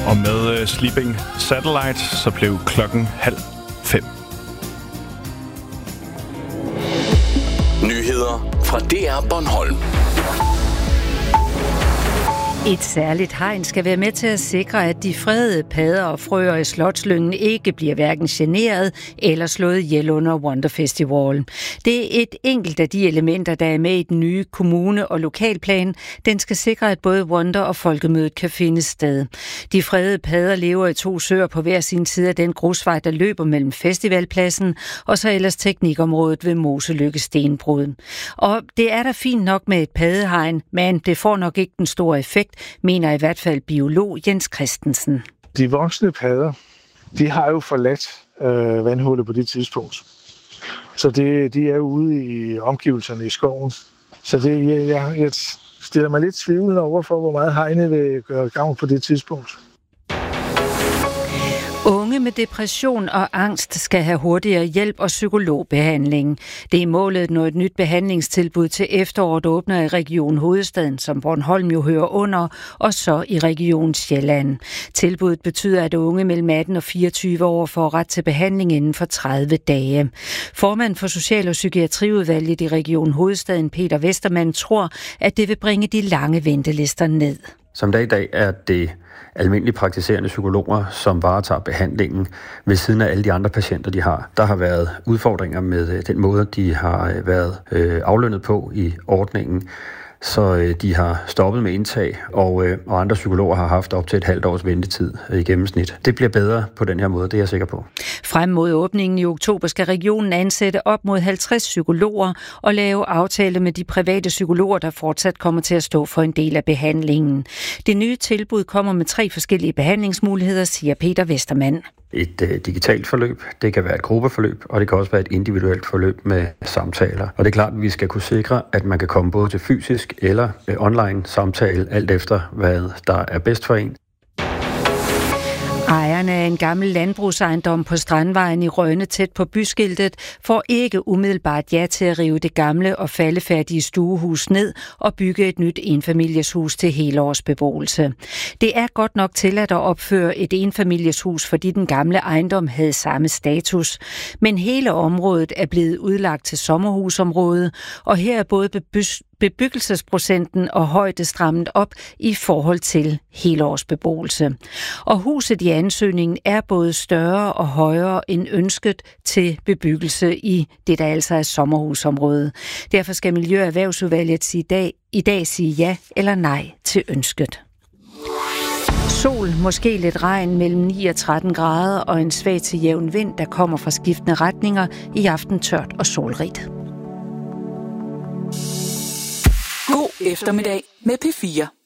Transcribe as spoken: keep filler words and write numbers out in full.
Og med uh, Sleeping Satellite, så blev klokken halv fem. Nyheder fra D R Bornholm. Et særligt hegn skal være med til at sikre, at de fredede padder og frøer i Slotslyngen ikke bliver hverken generet eller slået ihjel under Wonder Festival. Det er et enkelt af de elementer, der er med i den nye kommune- og lokalplan. Den skal sikre, at både Wonder og Folkemødet kan finde sted. De fredede padder lever i to søer på hver sin side af den grusvej, der løber mellem festivalpladsen og så ellers teknikområdet ved Moselykke Stenbrud. Og det er da fint nok med et paddehegn, men det får nok ikke den store effekt, mener i hvert fald biolog Jens Christensen. De voksne padder, de har jo forladt øh, vandhullet på det tidspunkt. Så det, de er ude i omgivelserne i skoven. Så det, jeg, jeg, jeg stiller mig lidt tvivlende over for, hvor meget hegnet vil gøre gavn på det tidspunkt. Unge med depression og angst skal have hurtigere hjælp og psykologbehandling. Det er målet, når et nyt behandlingstilbud til efteråret åbner i Region Hovedstaden, som Bornholm jo hører under, og så i Region Sjælland. Tilbuddet betyder, at unge mellem atten og fireogtyve år får ret til behandling inden for tredive dage. Formand for Social- og Psykiatriudvalget i Region Hovedstaden, Peter Westermann, tror, at det vil bringe de lange ventelister ned. Som dag i dag er det almindelige praktiserende psykologer, som varetager behandlingen ved siden af alle de andre patienter, de har. Der har været udfordringer med den måde, de har været øh, aflønnet på i ordningen, så øh, de har stoppet med indtag, og, øh, og andre psykologer har haft op til et halvt års ventetid øh, i gennemsnit. Det bliver bedre på den her måde, det er jeg sikker på. Frem mod åbningen i oktober skal regionen ansætte op mod halvtreds psykologer og lave aftale med de private psykologer, der fortsat kommer til at stå for en del af behandlingen. Det nye tilbud kommer med tre forskellige behandlingsmuligheder, siger Peter Westermann. Et øh, digitalt forløb, det kan være et gruppeforløb, og det kan også være et individuelt forløb med samtaler. Og det er klart, at vi skal kunne sikre, at man kan komme både til fysisk eller øh, online samtale, alt efter hvad der er bedst for en. Ejerne af en gammel landbrugsejendom på Strandvejen i Rønne tæt på byskiltet får ikke umiddelbart ja til at rive det gamle og faldefærdige stuehus ned og bygge et nyt enfamilieshus til helårsbeboelse. Det er godt nok tilladt at opføre et enfamilieshus, fordi den gamle ejendom havde samme status, men hele området er blevet udlagt til sommerhusområde, og her er både bebys bebyggelsesprocenten og højde strammet op i forhold til helårsbeboelse. Og huset i ansøgningen er både større og højere end ønsket til bebyggelse i det, der altså er sommerhusområde. Derfor skal Miljø- og Erhvervsudvalget i dag, i dag sige ja eller nej til ønsket. Sol, måske lidt regn mellem ni og tretten grader og en svag til jævn vind, der kommer fra skiftende retninger, i aften tørt og solrigt. God eftermiddag med P fire.